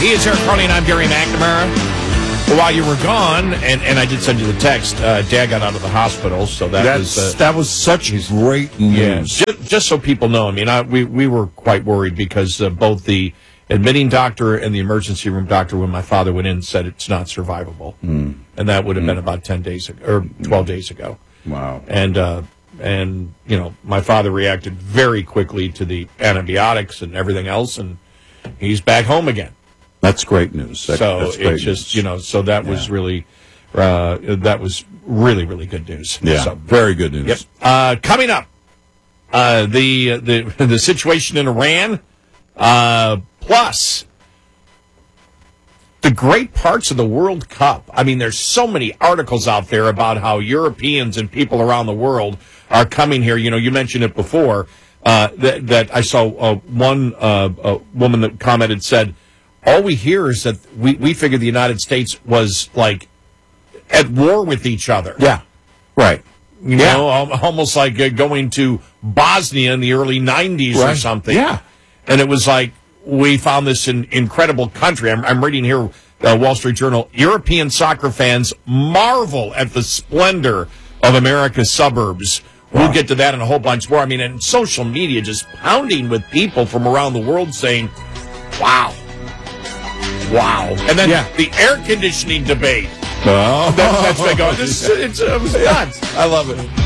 He is Eric Carly, and I'm Gary McNamara. While you were gone, and I did send you the text, Dad got out of the hospital, so that was such great news. Yeah, just so people know, I mean, we were quite worried because both the admitting doctor and the emergency room doctor, when my father went in, said it's not survivable. And that would have been about 10 days ago, or 12 days ago. Wow. And you know, my father reacted very quickly to the antibiotics and everything else, and he's back home again. That's great news. That's great just news. So that was really really good news. Yeah, so, very good news. Yep. Coming up, the situation in Iran, plus the great parts of the World Cup. I mean, there's so many articles out there about how Europeans and people around the world are coming here. You know, you mentioned it before. That I saw one woman that commented said, all we hear is that we figured the United States was like at war with each other. Yeah, right. You know, almost like going to Bosnia in the early 90s or something. Yeah. And it was like, we found this incredible country. I'm reading here, Wall Street Journal. European soccer fans marvel at the splendor of America's suburbs. Wow. We'll get to that and a whole bunch more. I mean, and social media just pounding with people from around the world saying, wow. Wow. And then the air conditioning debate. Oh. That's been going. It was nuts. I love it.